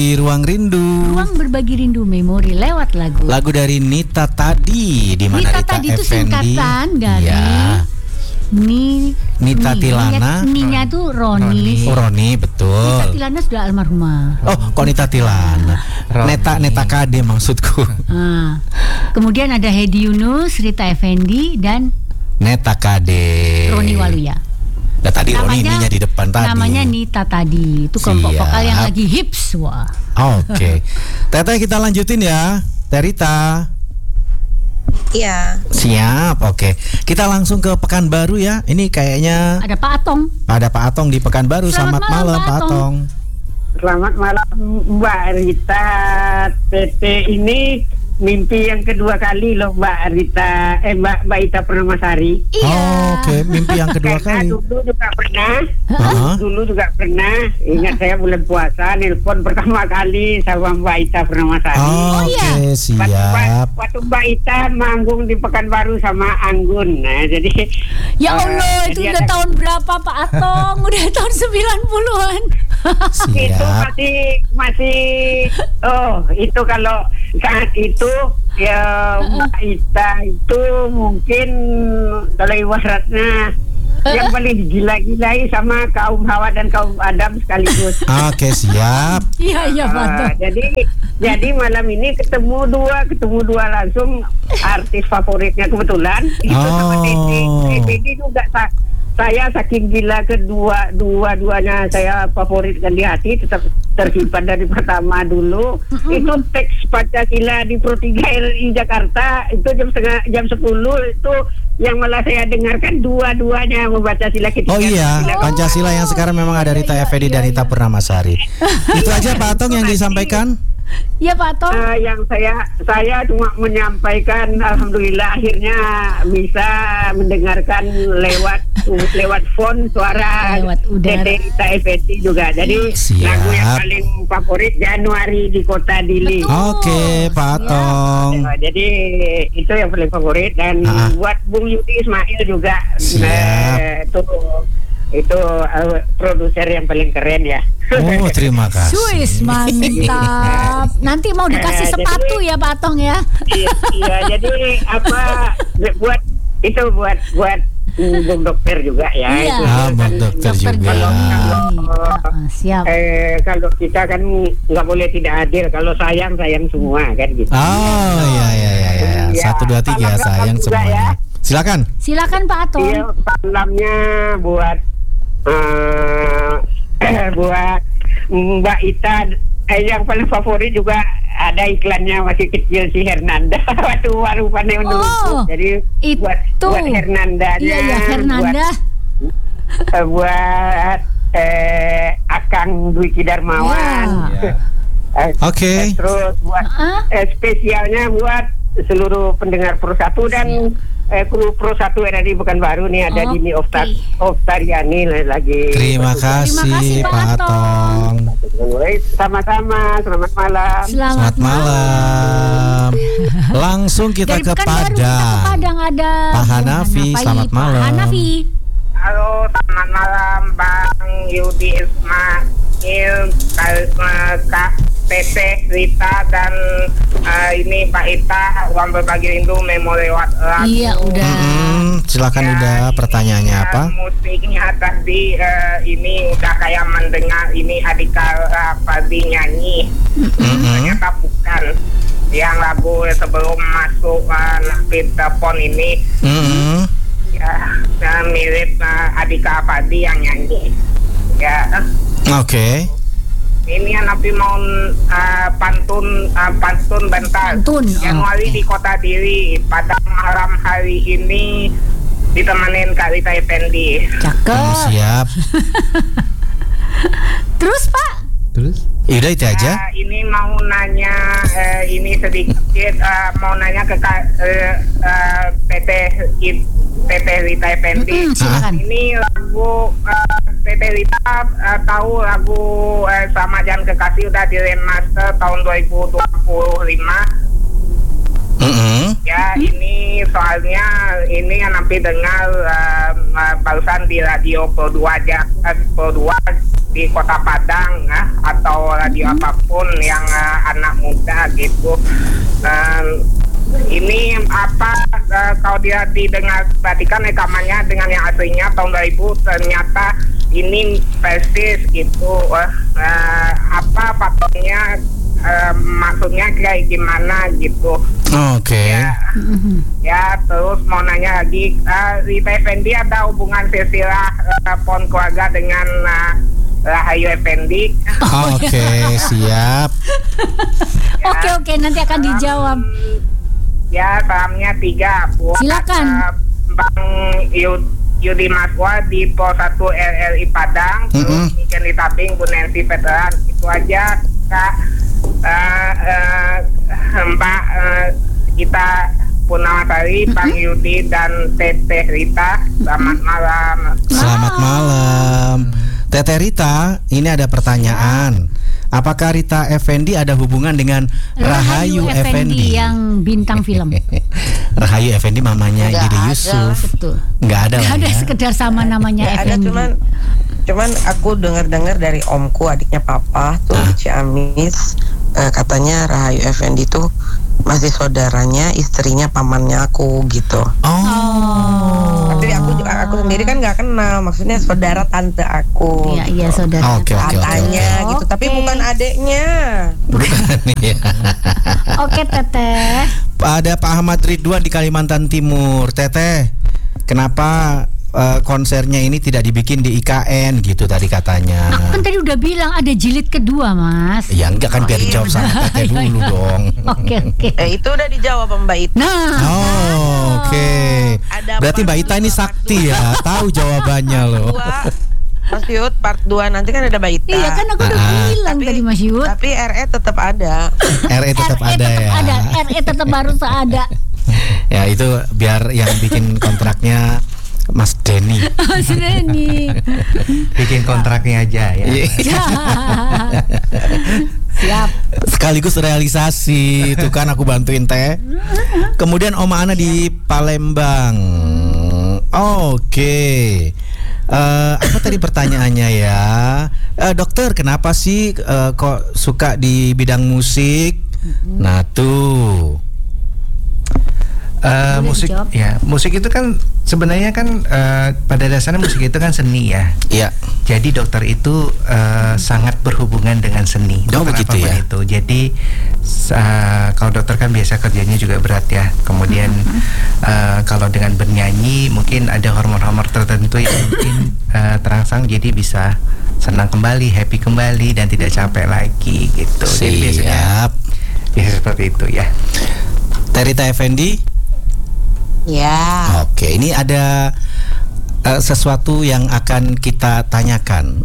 di Ruang Rindu. Ruang berbagi rindu memori lewat lagu. Lagu dari Nita Tadi, di mana Nita Tadi itu singkatan dari Nita Tilana. Ninya tuh Roni. Oh, Roni, betul. Nita Tilana sudah almarhumah. Oh, kok Nita Tilana? Neta Kade maksudku. Kemudian ada Hedi Yunus, Rita Effendi, dan Neta Kade. Roni Waluya. Nah, tadi Roni ininya di depan tadi. Namanya Nita Tadi. Itu kelompok vokal yang lagi hips. Wah. Oke. Teteh, kita lanjutin ya. Terita. Iya. Siap, oke. Kita langsung ke Pekanbaru ya. Ini kayaknya ada Pak Atong. Ada Pak Atong di Pekanbaru. Selamat malam Pak Atong. Selamat malam Mbak Rita. PT ini mimpi yang kedua kali loh Mbak Rita, Mbak Ita Permasari. Iya. Oh, oke, mimpi yang kedua kali. Dulu juga pernah. Ingat saya bulan puasa nelpon pertama kali sama Mbak Ita Permasari. Oh, oke, siap. Waktu Mbak Ita manggung di Pekanbaru sama Anggun. Nah, jadi ya Allah, itu udah tahun berapa Pak Atong? Udah tahun 90-an. Itu masih itu kalau saat itu ya Mbak Ita itu mungkin kalau ibaratnya yang paling digila-gilai sama kaum Hawa dan kaum Adam sekaligus. Oke, siap. Iya Pak. Jadi malam ini ketemu dua langsung artis favoritnya kebetulan itu sama Teddy juga. Saya saking gila dua-duanya saya favoritkan di hati, tetap tersimpan dari pertama dulu. Itu teks Pancasila di Pro 3 RRI Jakarta itu jam 10 itu yang malah saya dengarkan dua-duanya membaca sila ketiga. Oh iya, Pancasila yang sekarang memang ada Rita Effendi dan Ita Purnamasari. Itu aja Pak Atong yang disampaikan. Ya Pak Atong. Yang saya cuma menyampaikan alhamdulillah akhirnya bisa mendengarkan lewat phone suara Rita Effendi juga. Jadi lagu yang paling favorit Januari di Kota Dili. Oke, Pak Atong. Jadi itu yang paling favorit dan buat Bung Yudi Ismail juga. Itu produser yang paling keren ya. Oh, terima kasih. Swiss, mantap. Nanti mau dikasih sepatu ya Pak Atong ya. Iya, jadi buat Bung Dokter juga ya. Iya. Bung Dokter juga. Siap. Kalau kita kan nggak boleh tidak adil. Kalau sayang semua kan gitu. Oh iya. 1, 2, 3 sayang semuanya. Ya. Silakan Pak Atong. Iya, salamnya buat Mbak Ita. Yang paling favorit juga ada iklannya masih kecil si Hernanda. Waktu rupanya menunggu. Jadi buat Hernandanya. Iya, Hernanda. Buat Akang Dwiki Darmawan. Oke. Terus buat spesialnya buat seluruh pendengar Pro 1 dan kru Pro 1 RRI Pekanbaru nih ada Dini Oftariani lagi. Terima kasih Pak Atong. Sama-sama, selamat malam. Selamat malam. Langsung kita ke Padang ada Pak Hanafi. Selamat malam. Pak Hanafi. Halo, selamat malam Bang Yudi Ismail, Kak PT Rita dan ini Pak Ita. Ruang berbagi rindu memori lewat lagu. Iya udah. Silakan udah pertanyaannya apa? Musiknya tadi ini udah kayak mendengar ini Adika Fadi nyanyi. Ternyata bukan. Yang lagu sebelum masuk telepon ini. Ya, mirip Adika Fadi yang nyanyi. Ya. Oke. Ini Nabi mau pantun bentar. Januari di Kota Dili pada malam hari ini ditemenin Kak Rita Effendi. Cakep. Siap. Terus Pak? Udah itu aja. Ini mau nanya ini sedikit mau nanya ke PT Rita Effendi. Ini lagu PT Rita tahu lagu Sama Jangan Kekasih udah di remaster tahun 2025. Ya ini soalnya ini yang nanti dengar barusan di radio Pro 2 di Kota Padang atau radio apapun yang anak muda gitu. Ini kalau dia didengar perhatikan rekamannya dengan yang aslinya tahun 2000 ternyata ini persis gitu. Apa patungnya maksudnya kayak gimana gitu. Oke. Ya terus mau nanya lagi, Rita Effendy ada hubungan silsilah pohon keluarga dengan Rahayu Effendy? Oke, siap. Oke, nanti akan dijawab. Ya, salamnya 3 buat silakan. Bang Yudi Maswa di Pol 1 RRI Padang, terus Niken Tabing, Bu Nancy Veteran. Itu aja Kak. Mbak kita Purnawasari, Bang Yudi dan Teteh Rita. Selamat malam. Selamat malam. Teteh Rita, ini ada pertanyaan. Apakah Rita Effendy ada hubungan dengan Rahayu Effendy yang bintang film? Rahayu Effendy mamanya Giri Yusuf. Betul. Nggak ada lah ya. sekedar sama namanya Effendy. Ada, cuman aku dengar dari omku, adiknya papa tuh di Ciamis, katanya Rahayu Effendy tuh masih saudaranya istrinya pamannya aku gitu. Tapi aku sendiri kan nggak kenal, maksudnya saudara tante aku. Iya saudara. Katanya gitu, tapi bukan adeknya. Oke Teteh. Ada Pak Ahmad Ridwan di Kalimantan Timur. Teteh, kenapa konsernya ini tidak dibikin di IKN gitu tadi katanya? Aku kan tadi udah bilang ada jilid kedua, Mas. Ya enggak kan, biar dijawab sama Teteh dulu dong. Oke. Itu udah dijawab Mbak Ita. Oke. Berarti Mbak Ita ini sakti ya, tahu jawabannya loh. Mas Yud, part 2 nanti kan ada Mbak Ita. Iya kan aku udah bilang tadi Mas Yud. Tapi RE tetap ada. RE tetap ada ya. RE tetap harus ada. Ya itu biar yang bikin kontraknya Mas Denny. Mas Denny. Bikin kontraknya aja ya. Siap. Sekaligus realisasi. Itu kan aku bantuin Teh. Kemudian Oma Ana di Palembang. Oke. Apa tadi pertanyaannya ya? Dokter, kenapa sih kok suka di bidang musik? Nah tuh. Musik itu kan sebenarnya kan pada dasarnya musik itu kan seni ya. Iya. Jadi dokter itu sangat berhubungan dengan seni. Dokter begitu ya. Itu. Jadi kalau dokter kan biasa kerjanya juga berat ya. Kemudian kalau dengan bernyanyi mungkin ada hormon-hormon tertentu yang mungkin terangsang, jadi bisa senang kembali, happy kembali dan tidak capek lagi gitu. Jadi biasanya seperti itu ya. Rita Effendy. Ya. Oke, ini ada sesuatu yang akan kita tanyakan.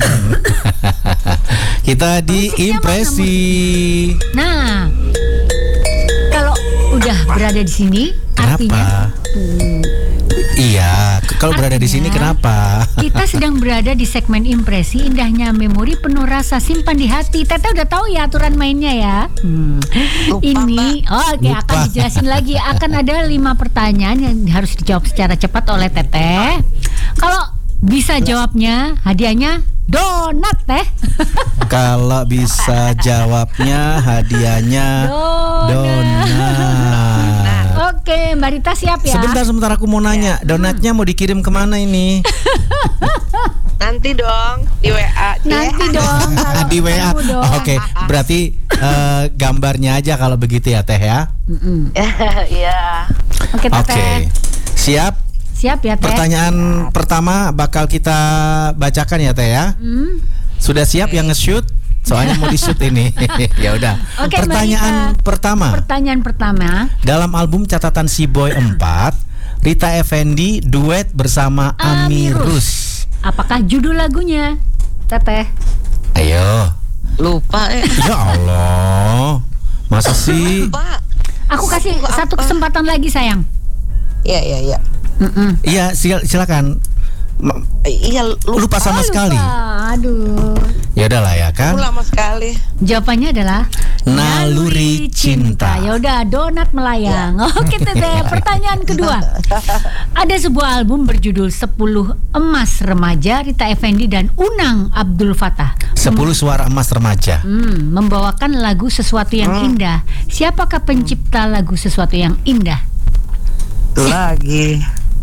Kita diimpresi. Nah, kalau udah berada di sini, artinya iya, kalau berada di sini kenapa? Kita sedang berada di segmen impresi, indahnya memori penuh rasa simpan di hati. Teteh udah tahu ya aturan mainnya ya. Ini akan dijelasin lagi. Akan ada 5 pertanyaan yang harus dijawab secara cepat oleh Teteh. Kalau bisa jawabnya, hadiahnya donat Teh. Kalau bisa jawabnya, hadiahnya donat. Oke, Mbak Rita siap ya? Sebentar aku mau nanya, donatnya mau dikirim kemana ini? Nanti dong di WA. Nanti dong. Di WA. Oke, berarti gambarnya aja kalau begitu ya Teh ya. Iya. Oke. Siap? Siap ya Teh. Pertanyaan pertama bakal kita bacakan ya Teh ya. Sudah siap yang nge-shoot? Soalnya mau di-shoot ini. Ya udah. Pertanyaan pertama. Dalam album catatan Si Boy 4, Rita Effendy duet bersama Amirus. Apakah judul lagunya, Teteh? Ayo. Lupa Ya Allah. Masa sih? Aku kasih satu kesempatan lagi sayang. Iya. Iya, silakan. Iya, lupa sama sekali. Aduh. Ya udahlah ya kan. Lama sekali. Jawabannya adalah Naluri Cinta. Ya udah, Donat Melayang. Oke Teteh, pertanyaan kedua. Ada sebuah album berjudul 10 Emas Remaja, Rita Effendy dan Unang Abdul Fattah. 10 suara emas remaja. Membawakan lagu Sesuatu yang Indah. Siapakah pencipta lagu Sesuatu yang Indah? Lagi.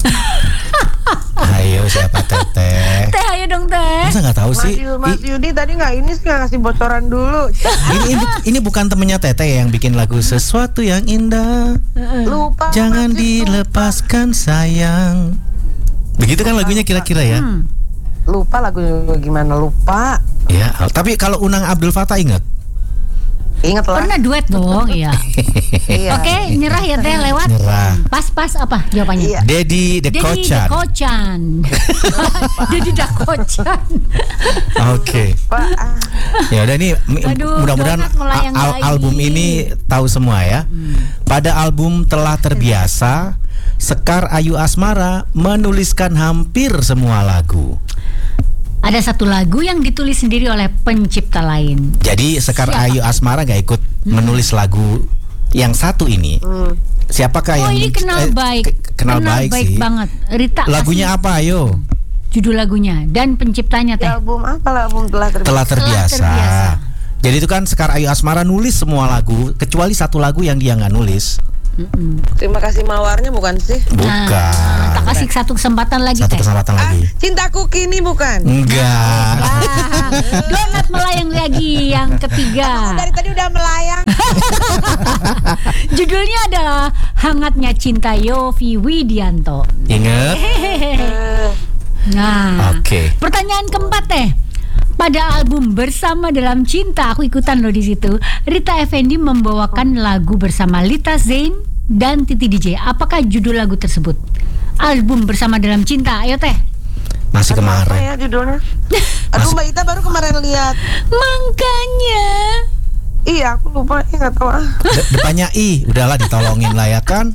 Ayo siapa Teteh? Teh, ayo dong Teh. Masa nggak tahu sih? Mas Yudi tadi nggak ngasih bocoran dulu. Ini bukan temennya Teteh yang bikin lagu Sesuatu yang Indah. Lupa. Jangan dilepaskan sayang. Begitu kan lagunya kira-kira ya? Lupa lagu gimana, lupa. Ya, tapi kalau Unang Abdul Fattah ingat? Ingat lah. Pernah duet dong, iya. Iya. Oke, nyerah ya Teh, lewat. Nyerah. Pas apa jawabannya? Iya. Dedi The Kocan. Dedi The Kocan. Oke. Ya udah nih, mudah-mudahan album ini tahu semua ya. Pada album Telah Terbiasa, Sekar Ayu Asmara menuliskan hampir semua lagu. Ada satu lagu yang ditulis sendiri oleh pencipta lain. Jadi Sekar Ayu Asmara gak ikut menulis lagu yang satu ini. Siapakah yang ini kenal baik. Kenal baik sih banget. Rita. Lagunya apa ayo? Judul lagunya dan penciptanya Teh. Album apa? Album Telah Terbiasa. Jadi itu kan Sekar Ayu Asmara nulis semua lagu kecuali satu lagu yang dia nggak nulis. Terima kasih Mawarnya bukan sih? Bukan. Tak kasih satu kesempatan lagi. Satu kesempatan lagi. Cintaku Kini bukan? Enggak. Donat Melayang lagi yang ketiga. Dari tadi udah melayang. Judulnya adalah Hangatnya Cinta Yovie Widianto. Ingat? Nah, pertanyaan keempat Teh. Pada album Bersama Dalam Cinta, aku ikutan loh di situ. Rita Effendy membawakan lagu bersama Lita Zain dan Titi DJ. Apakah judul lagu tersebut? Album Bersama Dalam Cinta. Ayo Teh. Masih kemarin. Apa ya judulnya? Aduh Mbak Ita baru kemarin lihat. Makanya. Iya aku lupa, nggak tahu. Depannya I, udahlah ditolongin lah ya kan.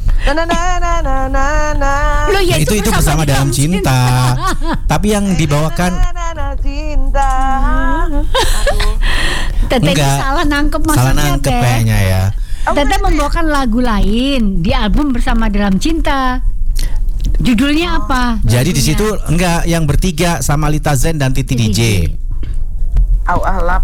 Loh, ya itu bersama dalam cinta. Tapi yang dibawakan cinta. Teteh salah nangkep maksudnya. Salah nangkep kayaknya ya. Teteh membawakan lagu lain di album Bersama Dalam Cinta. Judulnya apa? Jadi di situ enggak yang bertiga sama Lita Zain dan Titi DJ. Ahlap.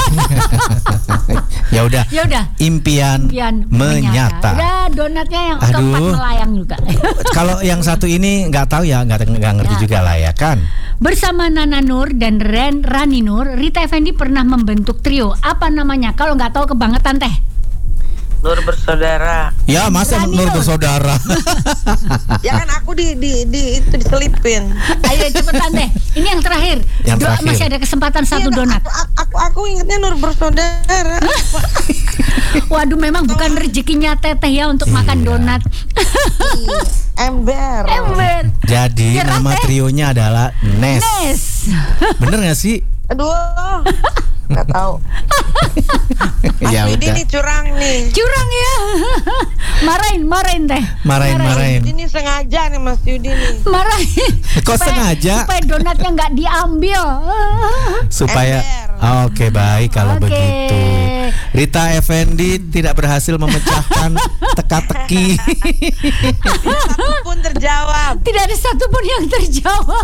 Ya udah. Impian menyata. Udah donatnya yang keempat melayang juga. Kalau yang satu ini nggak tahu ya, nggak ngerti juga lah ya kan. Bersama Nana Nur dan Rani Nur, Rita Effendy pernah membentuk trio. Apa namanya? Kalau nggak tahu kebangetan Teh. Nur Bersaudara. Ya masa Nur Bersaudara. Ya kan aku itu diselipin. Ayo cepetan Teh. Ini yang terakhir. Masih ada kesempatan satu donat. Aku ingatnya Nur Bersaudara. Waduh, memang bukan rezekinya Teteh ya untuk makan donat. Ember. Jadi nama trionya adalah Nes. Bener nggak sih? Aduh. Nggak tahu. Ya udah. Ini curang ya. Marahin Teh. Marahin. Ini sengaja nih Mas Yudi nih. Marahin. Kok sengaja? Supaya donatnya nggak diambil. Supaya. Oke, baik kalau begitu. Rita Effendy tidak berhasil memecahkan teka-teki. Satupun terjawab. Tidak ada satupun yang terjawab.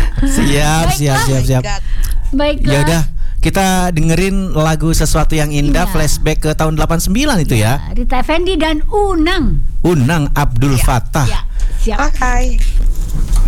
Siap. Baiklah. Ya udah. Kita dengerin lagu Sesuatu yang Indah, flashback ke tahun 89 itu ya. Rita Effendy dan Unang Abdul Fattah. Siap. Oke.